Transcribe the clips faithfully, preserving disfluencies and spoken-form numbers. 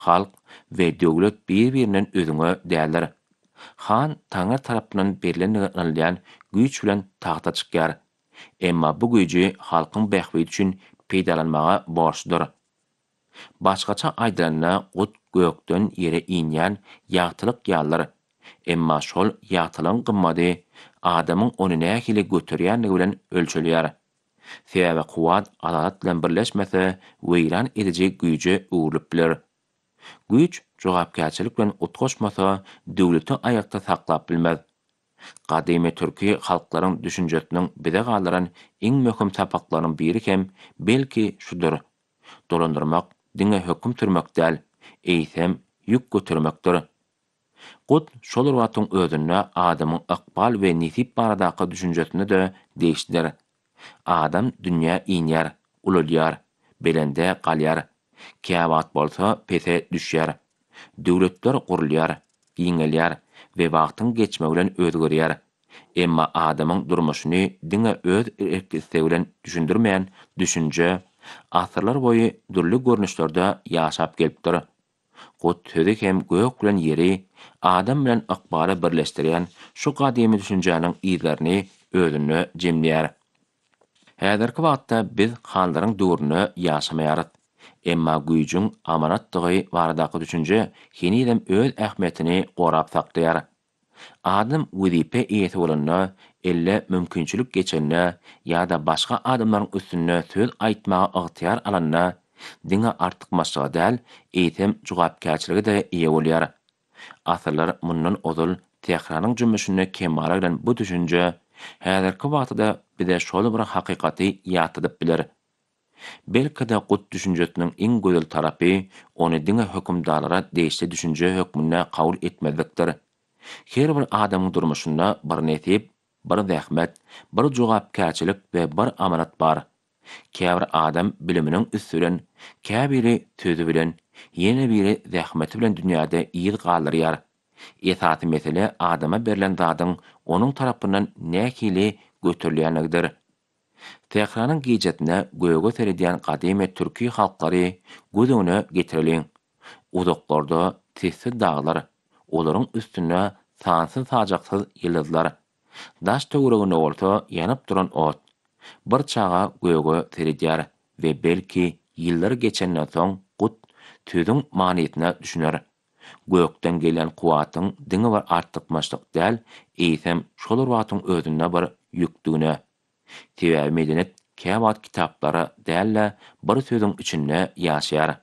halk we döwlet bir-birinden özüňe däldir. Han taňa tarapyndan berilen alýan güýç bilen tagta çykýar. Emma bu güýji halkyň bähbidi üçin peýdalanmaga borçludur. Başgaça aýdylanda gut gökden ýere inýän ýagtylyk ýallar. Emma şol ýagtylyň gymmady adamyň ony nähili götürýänligi bilen ölçülýär. Sebäbi kuwat adalat bilen birleşmese weýran edici güýje urulyp biler. Güýç jogapkärçilik bilen utgaşmasa döwleti aýakda saklap bilmez. Gadymy türki halklaryň düşünjesiniň bize galyran iň möhüm sapaklarynyň biri hem belki şudur. Dolandyrmak diňe höküm türmek däl, eýsem ýük götürmekdir. Gut şol watyň özüne adamyň ykbal we nisip baradaky düşünjesini de değişdir. Adam dünýä inýär, ululýar, belende galýar. Käwat bolsa pese düşýär. Döwletler gurulýar, giňelýär we wagtyň geçmegi bilen özgerýär. Emma adamyň durmuşyny diňe öz erkisi bilen düşündirmeýän düşünje asyrlar boyu dürli görnüşlerde ýaşap gelipdir. Gut töde hem gök bilen ýeri adam bilen ykbaly birleşdirýän şu gadymy düşünjäniň ýerlerini özüne jemleýär. Häzirki wagtda biz hanlaryň döwrüne ýaşamaýarys. Emma güýjüň amanatdygy baradaky düşünje hinidem öz ähmiýetini gorap saklaýar. Adam wezipe eýeti bolanda elle mümkinçilik geçenne ýa-da başga adamlaryň üstünde söz aýtmaga ygtyýar alanna diňe artykmaçyga däl, eýtem jogapkärçiligi de ýe bolýar. Asyrlar mundan ozul tehranyň jümmüşine kemala bilen bu düşünje häzirki wagtda bize şol bir hakykaty ýatydyp biler. Belki de gut düşünjesiniň iň gözel tarapy ony diňe hökümdarlara değişli düşünje hökmüne kabul etmezlikdir. Her bir adamyň durmuşynda bir nesip, bir zähmet, bir jogapkärçilik we bir amanat bar. Käbir adam biliminiň üstüren, käbiri sözü bilen, ýene biri zähmeti bilen dünýäde ýyl galdyrýar. Esasy mesele adama berilen zadyň onuň tarapyndan nähili götürilýänligidir. Tehranyň gijetine göge seredýän gadymy türki halklary gözüne getirilen uzaklarda sessiz dağlar, olaryň üstüne sansız sajaksız ýyldızlar, daş töweregine bolsa ýanyp duran ot, bir çaga göge seredýär we belki ýyllar geçenden soň gut tüzüň manyetine düşüner. Gökden gelen kuwatyň diňe bir artykmaçlyk däl, eýsem şol watyň özüne bir ýükdüne. Sebäbi medenet käwat kitaplary dälle bir sözüň içinde ýaşaýar.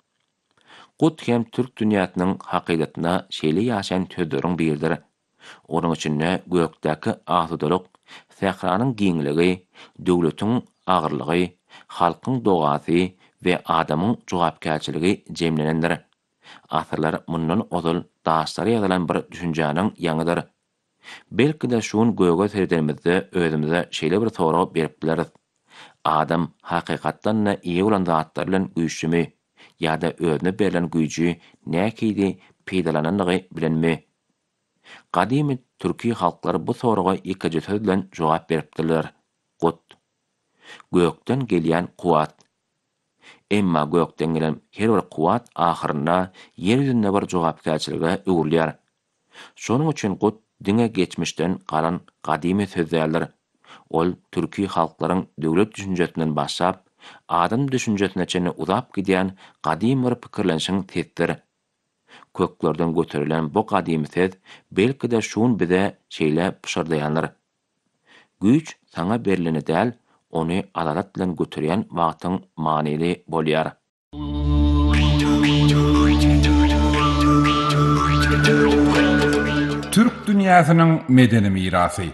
Gut hem türk dünýäsiniň hakykatyna şeýle ýaşaýan tözdörüň biridir. Onuň içinde gökdäki azudalyk, sehranyň giňligi, döwletiň agyrlygy, halkyň dogasy we adamyň jogapkärçiligi jemlenendir. Asyrlar mundan ozul daşlara ýazylan bir düşünjäniň ýangydyr. Belki de şuň göge seredimizde özümize şeýle bir soraw berip bileriz. Adam hakykatdan iýe bolan zatlar bilen güýçmi ýa-da özüne berilen güýji näkidi peýdalananlygy bilenmi? Gadymy türki halklary bu soraga iki söz bilen jogap beripdiler. Gut. Gökden gelýän kuwat. Emma gökden gelen her bir kuwat ahyrynda ýer ýüzünde bir jogapkärçilige öwürlýär. Şonuň üçin gut diňe geçmişden galan gadymy sözlerler. Ol türki halklaryň döwlet düşünjesinden başlap, adam düşünjesine çenli uzap gidýän gadymy bir pikirlenşiň testir. Köklerden götürilen bu gadymy söz belki de şuň bize şeýle pişirdiýänler. Güýç saňa berileni däl, ony adalat bilen götürýän wagtyň manily bolýar. Türk dünýäsiniň medeni mirasy.